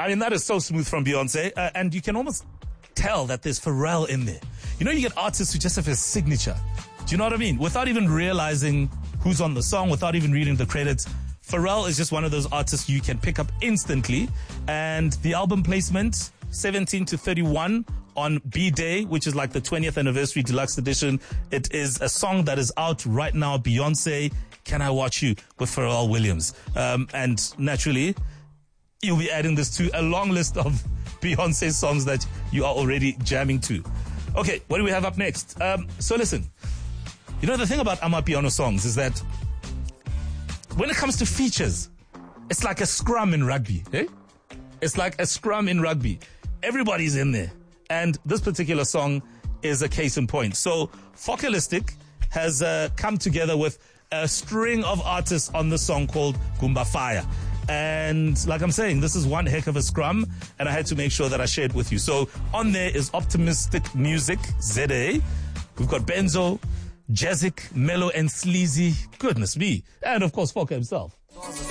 I mean, that is so smooth from Beyonce. And you can almost tell that there's Pharrell in there. You know, you get artists who just have a signature. Do you know what I mean? Without even realizing who's on the song, without even reading the credits. Pharrell is just one of those artists you can pick up instantly. And the album placement, 17 to 31 on B-Day, which is like the 20th anniversary deluxe edition. It is a song that is out right now. Beyonce, Can I Watch You, with Pharrell Williams. And naturally, you'll be adding this to a long list of Beyonce songs that you are already jamming to. Okay, what do we have up next? So listen, you know, the thing about Amapiano songs is that when it comes to features, it's like a scrum in rugby. Eh? It's like a scrum in rugby. Everybody's in there. And this particular song is a case in point. So Focalistic has come together with a string of artists on this song called Gumba Fire. And like I'm saying, this is one heck of a scrum, and I had to make sure that I shared with you. So on there is Optimistic Music, ZA. We've got Benzo, Jezik, Mellow and Sleazy. Goodness me. And of course, Foka himself.